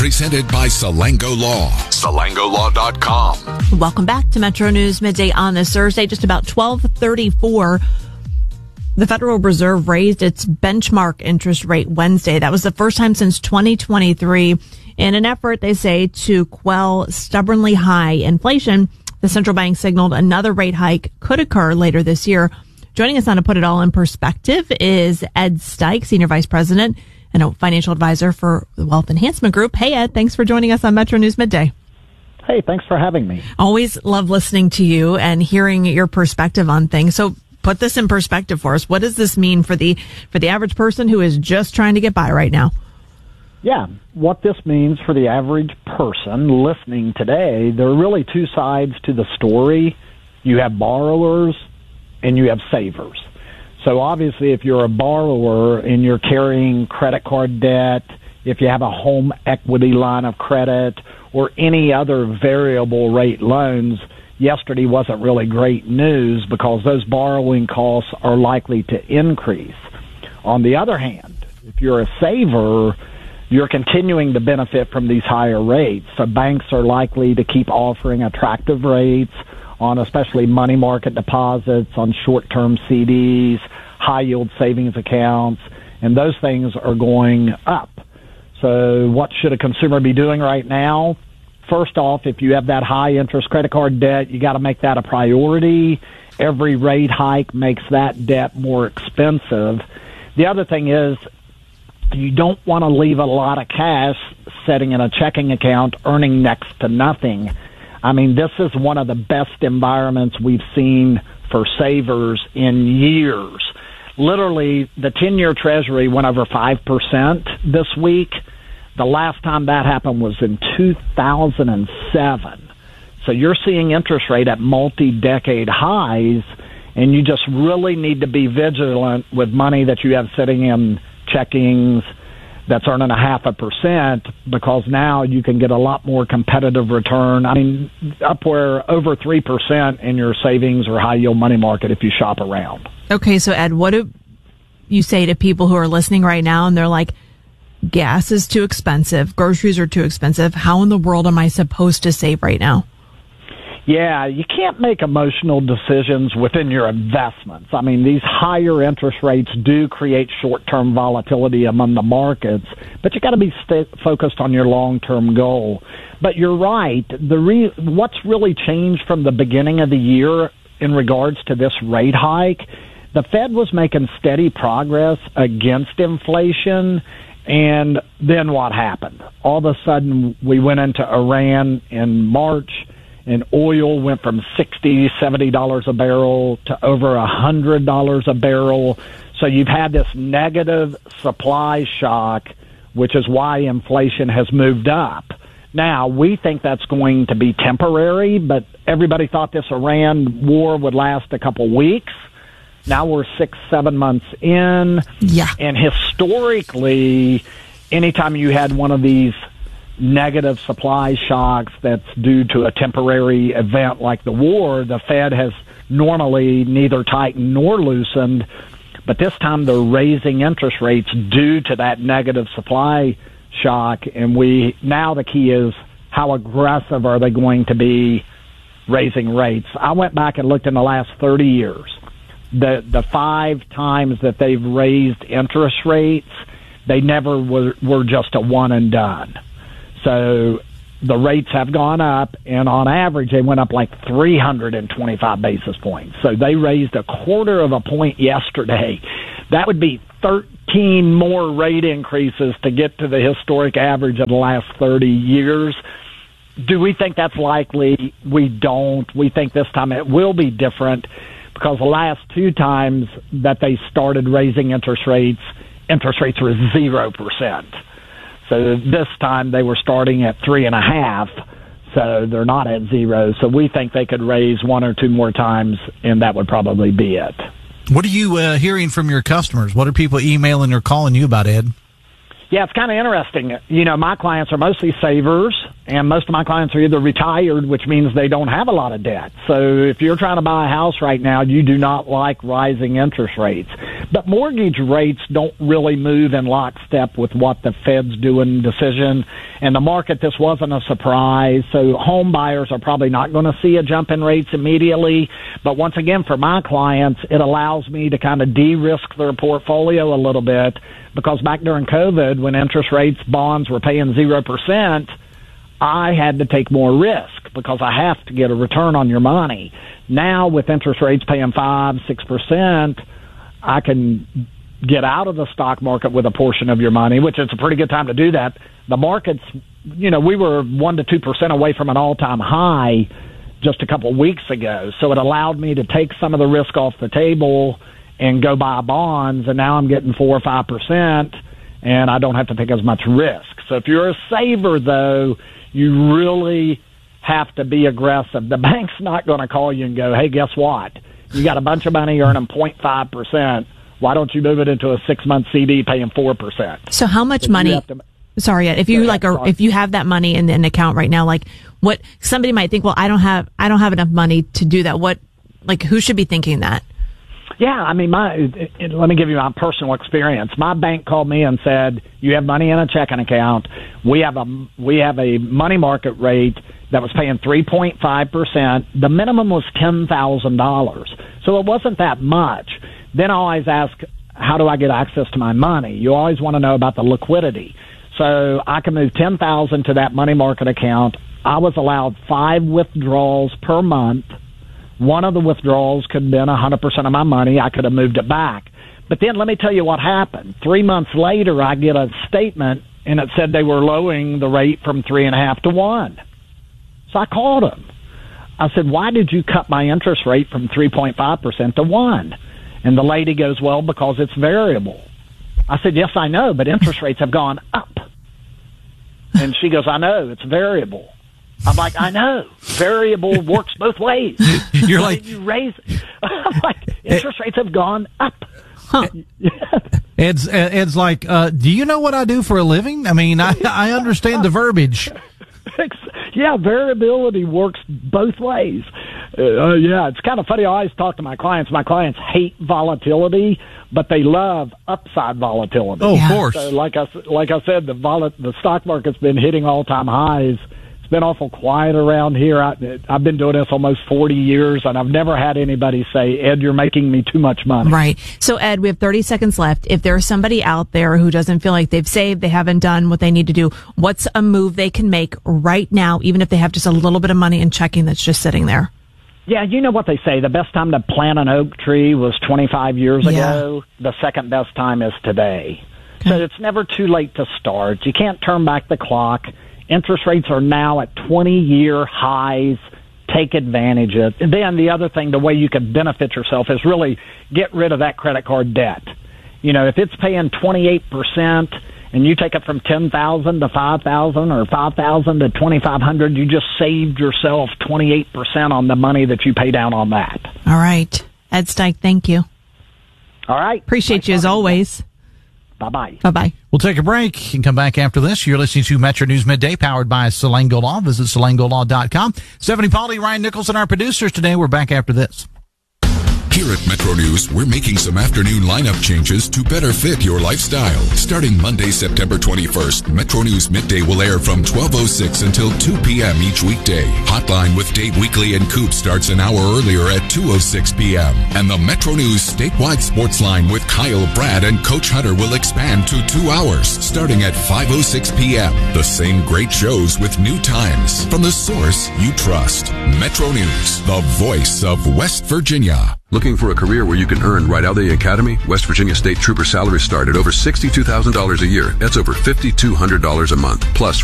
Presented by Salango Law. SalangoLaw.com. Welcome back to Metro News Midday on this Thursday, just about 12:34. The Federal Reserve raised its benchmark interest rate Wednesday. That was the first time since 2023 in an effort, they say, to quell stubbornly high inflation. The central bank signaled another rate hike could occur later this year. Joining us now to put it all in perspective is Ed Stike, Senior Vice President and a financial advisor for the Wealth Enhancement Group. Hey, Ed, thanks for joining us on Metro News Midday. Hey, thanks for having me. Always love listening to you and hearing your perspective on things. So put this in perspective for us. What does this mean for the average person who is just trying to get by right now? Yeah, what this means for the average person listening today, there are really two sides to the story. You have borrowers and you have savers. So obviously, if you're a borrower and you're carrying credit card debt, if you have a home equity line of credit or any other variable rate loans, yesterday wasn't really great news because those borrowing costs are likely to increase. On the other hand, if you're a saver, you're continuing to benefit from these higher rates. So banks are likely to keep offering attractive rates on especially money market deposits, on short-term CDs, high-yield savings accounts, and those things are going up. So what should a consumer be doing right now? First off, if you have that high-interest credit card debt, you got to make that a priority. Every rate hike makes that debt more expensive. The other thing is you don't want to leave a lot of cash sitting in a checking account earning next to nothing. I mean, this is one of the best environments we've seen for savers in years. Literally, the 10-year Treasury went over 5% this week. The last time that happened was in 2007. So you're seeing interest rate at multi-decade highs, and you just really need to be vigilant with money that you have sitting in checkings that's earning 0.5%, because now you can get a lot more competitive return. I mean, upward over 3% in your savings or high-yield money market if you shop around. Okay, so Ed, what do you say to people who are listening right now and they're like, gas is too expensive, groceries are too expensive, how in the world am I supposed to save right now? Yeah, you can't make emotional decisions within your investments. I mean, these higher interest rates do create short-term volatility among the markets, but you got to be focused on your long-term goal. But you're right. What's really changed from the beginning of the year in regards to this rate hike, the Fed was making steady progress against inflation, and then what happened? All of a sudden, we went into Iran in March, and oil went from $60, $70 a barrel to over $100 a barrel. So you've had this negative supply shock, which is why inflation has moved up. Now, we think that's going to be temporary, but everybody thought this Iran war would last a couple weeks. Now we're 6-7 months in. Yeah. And historically, anytime you had one of these negative supply shocks that's due to a temporary event like the war, the Fed has normally neither tightened nor loosened, but this time they're raising interest rates due to that negative supply shock, and now the key is how aggressive are they going to be raising rates. I went back and looked in the last 30 years. The 5 times that they've raised interest rates, they never were just a one and done. So the rates have gone up, and on average, they went up like 325 basis points. So they raised 1/4 point yesterday. That would be 13 more rate increases to get to the historic average of the last 30 years. Do we think that's likely? We don't. We think this time it will be different, because the last 2 times that they started raising interest rates were 0%. So this time they were starting at 3.5%, so they're not at 0. So we think they could raise 1 or 2 more times, and that would probably be it. What are you hearing from your customers? What are people emailing or calling you about, Ed? Yeah, it's kind of interesting. You know, my clients are mostly savers, And most of my clients are either retired, which means they don't have a lot of debt. So if you're trying to buy a house right now, you do not like rising interest rates. But mortgage rates don't really move in lockstep with what the Fed's doing decision. And the market, this wasn't a surprise. So home buyers are probably not going to see a jump in rates immediately. But once again, for my clients, it allows me to kind of de-risk their portfolio a little bit, because back during COVID, when interest rates, bonds were paying 0%, I had to take more risk because I have to get a return on your money. Now, with interest rates paying 5-6%, I can get out of the stock market with a portion of your money, which is a pretty good time to do that. The market's, we were 1 to 2% away from an all-time high just a couple of weeks ago. So it allowed me to take some of the risk off the table and go buy bonds, and now I'm getting 4 or 5%, and I don't have to take as much risk. So if you're a saver, though, you really have to be aggressive. The bank's not going to call you and go, hey, guess what? You got a bunch of money earning 0.5%. Why don't you move it into a 6-month CD paying 4%? So how much money? Sorry, if you if you have that money in an account right now, like what somebody might think, well, I don't have enough money to do that. Who should be thinking that? Yeah, I mean, let me give you my personal experience. My bank called me and said, you have money in a checking account. We have a money market rate that was paying 3.5%. The minimum was $10,000. So it wasn't that much. Then I always ask, how do I get access to my money? You always want to know about the liquidity. So I can move $10,000 to that money market account. I was allowed 5 withdrawals per month. One of the withdrawals could have been 100% of my money. I could have moved it back. But then let me tell you what happened. 3 months later, I get a statement, and it said they were lowering the rate from 3.5 to 1. So I called them. I said, why did you cut my interest rate from 3.5% to 1? And the lady goes, well, because it's variable. I said, yes, I know, but interest rates have gone up. And she goes, I know, it's variable. I'm like, I know. Variable works both ways. You're like, you raise it. I'm like, interest rates have gone up. Huh. Ed's like, do you know what I do for a living? I mean, I understand the verbiage. Yeah, variability works both ways. Yeah, it's kind of funny. I always talk to my clients. My clients hate volatility, but they love upside volatility. Oh, of course. So like I said, the stock market's been hitting all-time highs. Been awful quiet around here. I've been doing this almost 40 years, and I've never had anybody say, Ed, you're making me too much money. Right. So, Ed, we have 30 seconds left. If there's somebody out there who doesn't feel like they've saved, they haven't done what they need to do, what's a move they can make right now, even if they have just a little bit of money in checking that's just sitting there? Yeah, you know what they say. The best time to plant an oak tree was 25 years ago. The second best time is today. Okay. So it's never too late to start. You can't turn back the clock. Interest rates are now at 20-year highs. Take advantage of it. And then the other thing, the way you can benefit yourself is really get rid of that credit card debt. If it's paying 28% and you take it from $10,000 to $5,000 or $5,000 to $2,500, you just saved yourself 28% on the money that you pay down on that. All right. Ed Stike, thank you. All right. Appreciate you as always. Bye-bye. Bye-bye. We'll take a break and come back after this. You're listening to Metro News Midday, powered by Salango Law. Visit salangolaw.com. Stephanie Pauly, Ryan Nicholson, our producers today. We're back after this. Here at Metro News, we're making some afternoon lineup changes to better fit your lifestyle. Starting Monday, September 21st, Metro News Midday will air from 12:06 until 2 p.m. each weekday. Hotline with Dave Weekley and Coop starts an hour earlier at 2:06 p.m. And the Metro News statewide sports line with Kyle, Brad, and Coach Hunter will expand to 2 hours, starting at 5:06 p.m. The same great shows with new times from the source you trust. Metro News, the voice of West Virginia. Looking for a career where you can earn right out of the academy? West Virginia State Trooper salaries start at over $62,000 a year. That's over $5,200 a month, plus